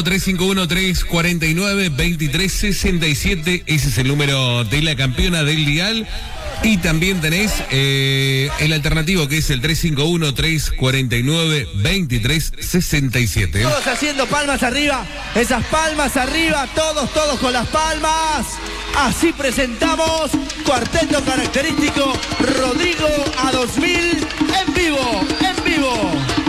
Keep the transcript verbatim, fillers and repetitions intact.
tres cinco uno, tres cuatro nueve, dos tres seis siete, ese es el número de la campeona del dial. Y también tenés eh, el alternativo que es el tres cinco uno, tres cuatro nueve, dos tres seis siete. Todos haciendo palmas arriba, esas palmas arriba, todos, todos con las palmas. Así presentamos Cuarteto Característico Rodrigo A dos mil en vivo, en vivo.